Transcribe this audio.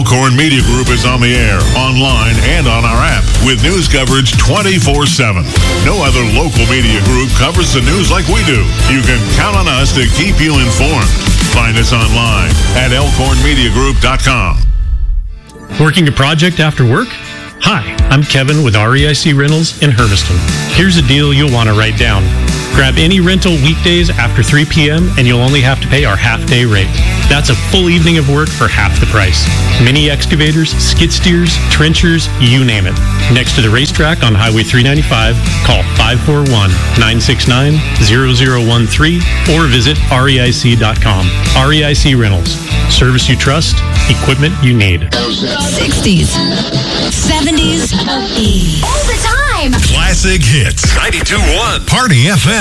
Elkhorn Media Group is on the air, online, and on our app with news coverage 24/7. No other local media group covers the news like we do. You can count on us to keep you informed. Find us online at elkhornmediagroup.com. Working a project after work? Hi, I'm Kevin with REIC Rentals in Hermiston. Here's a deal you'll want to write down. Grab any rental weekdays after 3 p.m. and you'll only have to pay our half-day rate. That's a full evening of work for half the price. Mini excavators, skid steers, trenchers, you name it. Next to the racetrack on Highway 395, call 541-969-0013 or visit REIC.com. REIC Rentals. Service you trust, equipment you need. 60s, 70s, all the time. Classic hits. 92.1 Party FM.